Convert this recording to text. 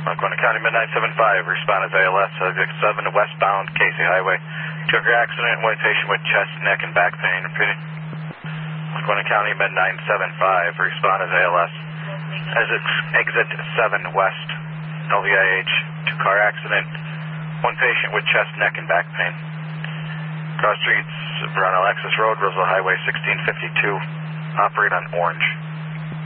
Lackawanna County Mid 975, respond as ALS, subject 7 westbound Casey Highway. Trucker accident, white patient with chest, neck, and back pain. Repeating. Lackawanna County Mid 975, respond as ALS. As exit 7 west, LVIH, 2-car accident, 1 patient with chest, neck, and back pain. Cross streets, Verona Alexis Road, Roseville Highway 1652. Operate on orange.